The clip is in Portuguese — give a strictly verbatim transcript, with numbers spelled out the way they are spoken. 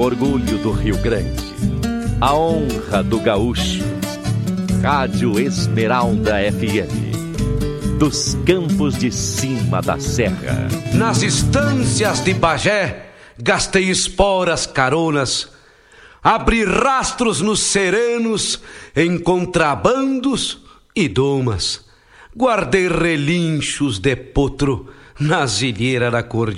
orgulho do Rio Grande, a honra do gaúcho. Rádio Esmeralda F M, dos campos de cima da serra. Nas estâncias de Bagé, gastei esporas caronas, abri rastros nos serenos, em contrabandos e domas. Guardei relinchos de potro nas ilheiras da cor